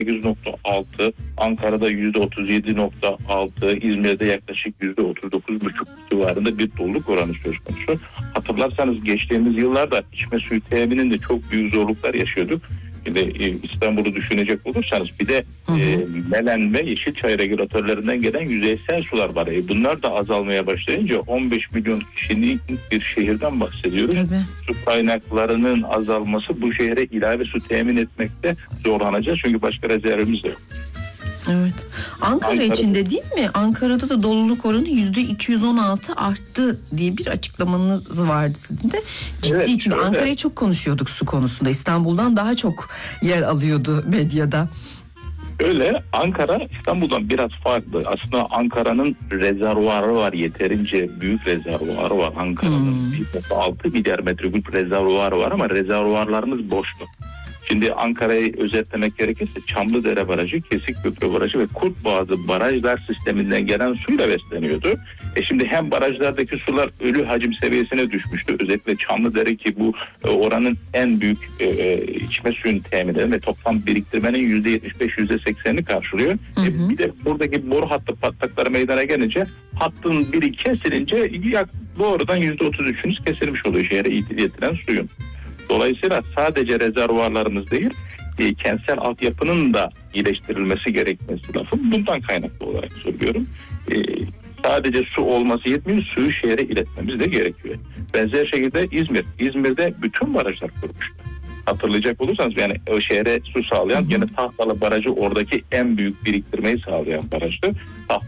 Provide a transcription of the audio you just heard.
%38.6, Ankara'da %37.6, İzmir'de yaklaşık %39.5 civarında bir doluluk oranı söz konusu. Hatırlarsanız geçtiğimiz yıllarda içme suyu temininde çok büyük zorluklar yaşıyorduk. Bir de İstanbul'u düşünecek olursanız bir de Melen ve Yeşilçay regülatörlerinden gelen yüzeysel sular var. Bunlar da azalmaya başlayınca 15 milyon kişilik bir şehirden bahsediyoruz. Tabii. Su kaynaklarının azalması bu şehre ilave su temin etmekte zorlanacağız. Çünkü başka rezervimiz de yok. Evet. Ankara içinde değil mi? Ankara'da da doluluk oranı %216 arttı diye bir açıklamanız vardı sizin de. Ciddi, evet, çünkü öyle. Ankara'yı çok konuşuyorduk su konusunda. İstanbul'dan daha çok yer alıyordu medyada. Öyle, Ankara İstanbul'dan biraz farklı. Aslında Ankara'nın rezervuarı var, yeterince büyük rezervuarı var. Ankara'nın 1.6 milyar metreküp rezervuarı var ama rezervuarlarımız boştu. Şimdi Ankara'yı özetlemek gerekirse Çamlıdere Barajı, Kesikköprü Barajı ve Kurtboğazı barajlar sisteminden gelen suyla besleniyordu. Şimdi hem barajlardaki sular ölü hacim seviyesine düşmüştü. Özellikle Çamlıdere ki bu oranın en büyük içme suyunu temin eden ve toplam biriktirmenin %75-%80'ini karşılıyor. Bir de buradaki boru hattı patlakları meydana gelince hattın biri kesilince doğrudan %33'ünüz kesilmiş oluyor şehre iletilen suyun. Dolayısıyla sadece rezervuarlarımız değil, kentsel altyapının da iyileştirilmesi gerekmesi lafım bundan kaynaklı olarak söylüyorum. Sadece su olması yetmiyor, suyu şehre iletmemiz de gerekiyor. Benzer şekilde İzmir'de bütün barajlar kurulmuştu. Hatırlayacak olursanız yani o şehre su sağlayan gene Tahtalı Barajı oradaki en büyük biriktirmeyi sağlayan barajdı.